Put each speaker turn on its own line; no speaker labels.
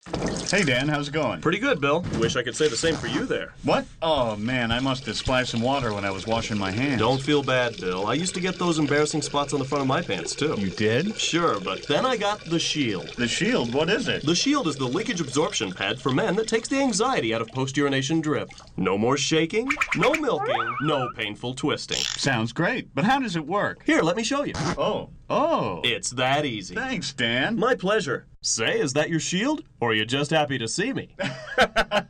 Hey, Dan, how's it going?
Pretty good, Bill. Wish I could say the same for you there.
What? Oh, man, I must have splashed some water when I was washing my hands.
Don't feel bad, Bill. I used to get those embarrassing spots on the front of my pants, too.
You did?
Sure, but then I got the Shield.
The Shield? What is it?
The Shield is the leakage absorption pad for men that takes the anxiety out of post-urination drip. No more shaking, no milking, no painful twisting.
Sounds great, but how does it work?
Here, let me show you.
Oh.
It's that easy.
Thanks, Dan.
My pleasure. Say, is that your Shield? Or are you just happy to see me?